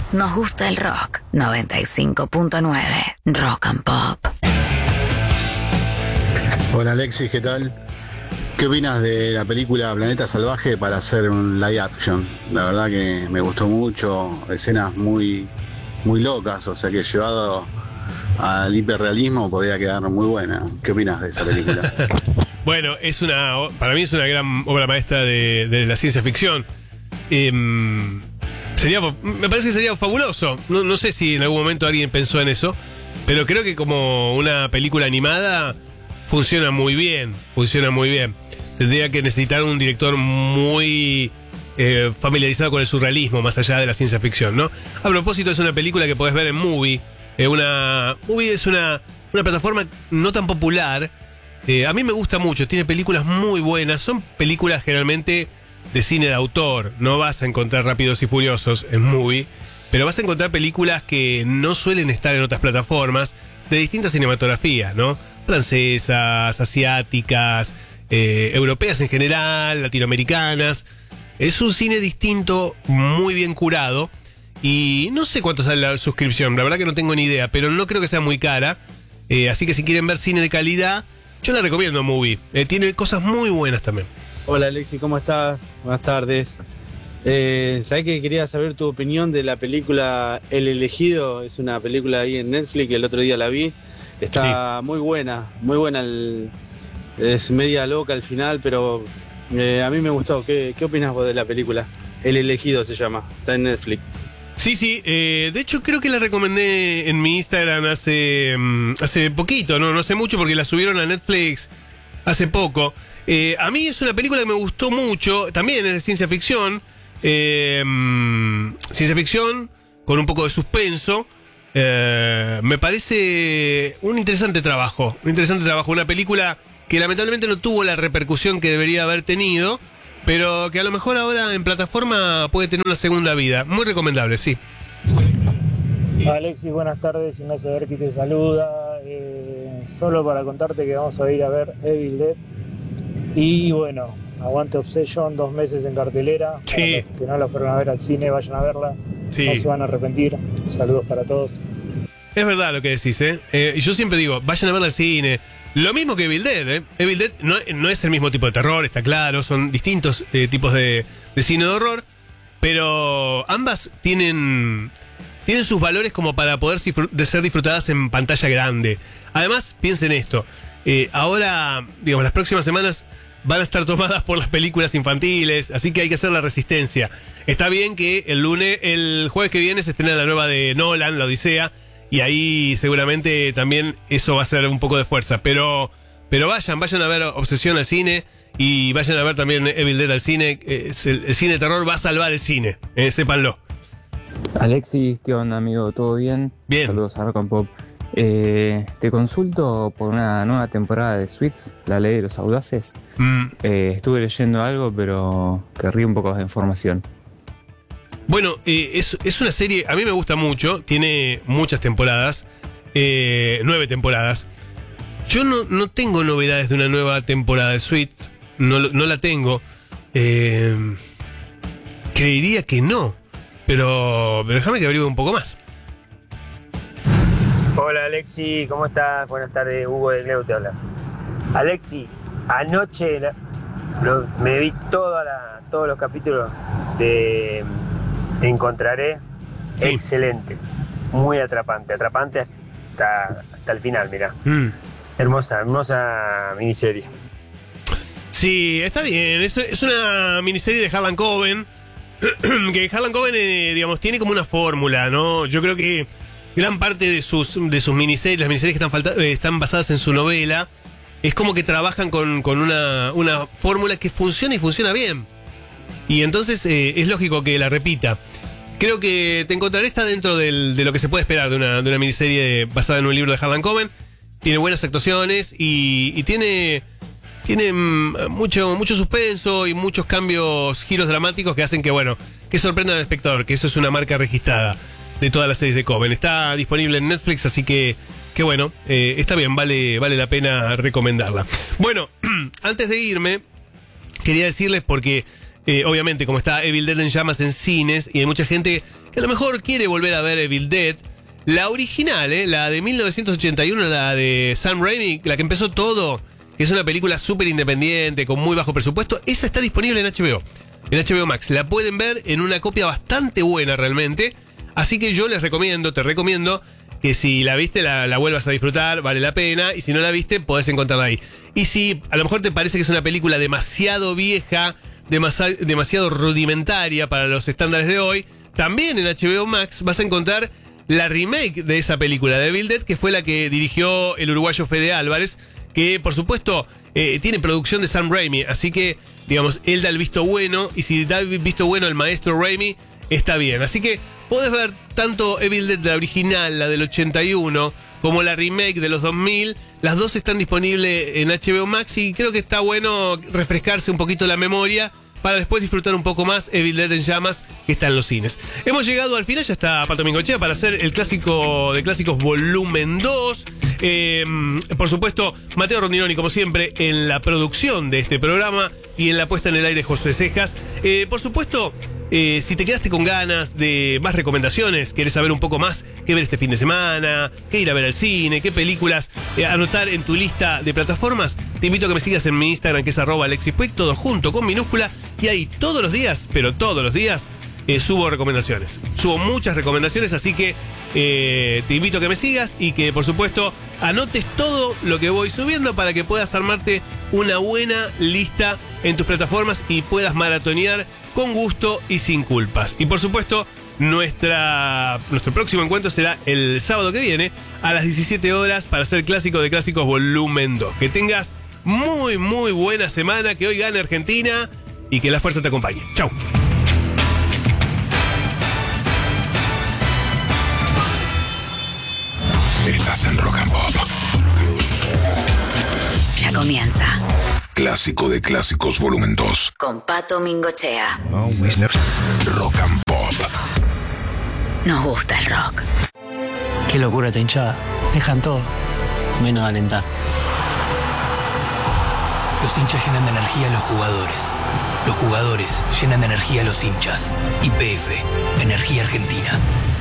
nos gusta el rock. 95.9 Rock and Pop. Hola Alexis, ¿qué tal? ¿Qué opinas de la película Planeta Salvaje para hacer un live action? La verdad que me gustó mucho, escenas muy locas, o sea que llevado al hiperrealismo podía quedar muy buena. ¿Qué opinas de esa película? Bueno, para mí es una gran obra maestra de la ciencia ficción. Me parece que sería fabuloso. No sé si en algún momento alguien pensó en eso, pero creo que como una película animada funciona muy bien. Tendría que necesitar un director muy familiarizado con el surrealismo, más allá de la ciencia ficción, ¿no? A propósito, es una película que podés ver en Movie. Movie es una plataforma no tan popular. A mí me gusta mucho, tiene películas muy buenas. Son películas generalmente de cine de autor. No vas a encontrar Rápidos y Furiosos en Movie, pero vas a encontrar películas que no suelen estar en otras plataformas, de distintas cinematografías, ¿no? Francesas, asiáticas, europeas en general, latinoamericanas. Es un cine distinto, muy bien curado. Y no sé cuánto sale la suscripción, la verdad que no tengo ni idea, pero no creo que sea muy cara. Así que si quieren ver cine de calidad, yo la recomiendo Movie. Tiene cosas muy buenas también. Hola Alexi, ¿cómo estás? Buenas tardes. ¿Sabés que quería saber tu opinión de la película El Elegido? Es una película ahí en Netflix, el otro día la vi. Está muy buena, es media loca al final, pero a mí me gustó. ¿Qué opinas vos de la película? El Elegido se llama, está en Netflix. Sí, de hecho creo que la recomendé en mi Instagram hace poquito, no hace mucho porque la subieron a Netflix hace poco. A mí es una película que me gustó mucho, también es de ciencia ficción con un poco de suspenso. Me parece un interesante trabajo, una película que lamentablemente no tuvo la repercusión que debería haber tenido, pero que a lo mejor ahora en plataforma puede tener una segunda vida. Muy recomendable, sí. Alexis, buenas tardes. Ignacio Berti te saluda. Solo para contarte que vamos a ir a ver Evil Dead. Y bueno, aguante Obsession, 2 meses en cartelera. Sí. Para los que no la fueron a ver al cine, vayan a verla. Sí. No se van a arrepentir. Saludos para todos. Es verdad lo que decís, y yo siempre digo, vayan a verla al cine. Lo mismo que Evil Dead, Evil Dead no es el mismo tipo de terror, está claro. Son distintos tipos de cine de horror. Pero ambas tienen sus valores como para poder ser disfrutadas en pantalla grande. Además, piensen esto. Ahora, digamos, las próximas semanas van a estar tomadas por las películas infantiles, así que hay que hacer la resistencia. Está bien que el jueves que viene se estrena la nueva de Nolan, La Odisea, y ahí seguramente también eso va a ser un poco de fuerza. Pero vayan a ver Obsesión al cine y vayan a ver también Evil Dead al cine. El cine de terror va a salvar el cine, sépanlo. Alexis, ¿qué onda, amigo? ¿Todo bien? Bien. Saludos a Rock and Pop. Te consulto por una nueva temporada de Suits, La Ley de los Audaces. Estuve leyendo algo, pero querría un poco más de información. Bueno, es una serie, a mí me gusta mucho, tiene muchas temporadas, 9 temporadas. Yo no tengo novedades de una nueva temporada de Suits, no la tengo. Creería que no, pero déjame que averigüe un poco más. Hola Alexi, ¿cómo estás? Buenas tardes, Hugo de Gleu te habla. Alexi, anoche me vi todos los capítulos de Te Encontraré. Sí. Excelente, muy atrapante hasta el final, mirá. Hermosa miniserie. Sí, está bien, es una miniserie de Harlan Coben, que Harlan Coben, digamos, tiene como una fórmula, ¿no? Yo creo que gran parte de sus miniseries, las miniseries que están basadas en su novela, es como que trabajan con una fórmula que funciona y funciona bien. Y entonces es lógico que la repita. Creo que Te Encontraré está dentro de lo que se puede esperar de una miniserie basada en un libro de Harlan Coben. Tiene buenas actuaciones y tiene mucho suspenso y muchos giros dramáticos que hacen que sorprendan al espectador, que eso es una marca registrada de todas las series de Coben. Está disponible en Netflix, así que bueno, está bien, vale la pena recomendarla. Bueno, antes de irme, quería decirles porque obviamente, como está Evil Dead en llamas en cines, y hay mucha gente que a lo mejor quiere volver a ver Evil Dead. La original, la de 1981, la de Sam Raimi, la que empezó todo, que es una película súper independiente, con muy bajo presupuesto, esa está disponible en HBO. En HBO Max. La pueden ver en una copia bastante buena realmente. Así que yo les recomiendo, te recomiendo, que si la viste la vuelvas a disfrutar, vale la pena. Y si no la viste, podés encontrarla ahí. Y si a lo mejor te parece que es una película demasiado vieja, demasiado rudimentaria para los estándares de hoy, también en HBO Max vas a encontrar la remake de esa película de Evil Dead, que fue la que dirigió el uruguayo Fede Álvarez, que por supuesto tiene producción de Sam Raimi, así que, digamos, él da el visto bueno, y si da el visto bueno el maestro Raimi, está bien. Así que podés ver tanto Evil Dead, la original, la del 81, como la remake de los 2000. Las dos están disponibles en HBO Max y creo que está bueno refrescarse un poquito la memoria para después disfrutar un poco más Evil Dead en llamas, que está en los cines. Hemos llegado al final, ya está Pato Mingochea para hacer el clásico de clásicos volumen 2. Por supuesto, Mateo Rondinoni, como siempre, en la producción de este programa y en la puesta en el aire José Cejas. Por supuesto, si te quedaste con ganas de más recomendaciones, querés saber un poco más qué ver este fin de semana, qué ir a ver al cine, qué películas anotar en tu lista de plataformas, te invito a que me sigas en mi Instagram, que es @AlexisPuig, todo junto con minúscula, y ahí todos los días, pero todos los días, subo recomendaciones. Subo muchas recomendaciones, así que te invito a que me sigas y que, por supuesto, anotes todo lo que voy subiendo para que puedas armarte una buena lista en tus plataformas y puedas maratonear con gusto y sin culpas. Y por supuesto, nuestro próximo encuentro será el sábado que viene a las 17 horas para hacer Clásico de Clásicos volumen 2. Que tengas muy, muy buena semana, que hoy gane Argentina y que la fuerza te acompañe. Chau. Estás en Rock and Pop. Ya comienza. Clásico de Clásicos volumen 2. Con Pato Mingochea. Rock and Pop. Nos gusta el rock. Qué locura esta hinchada. Dejan todo, menos alentar. Los hinchas llenan de energía a los jugadores. Los jugadores llenan de energía a los hinchas. YPF, Energía Argentina.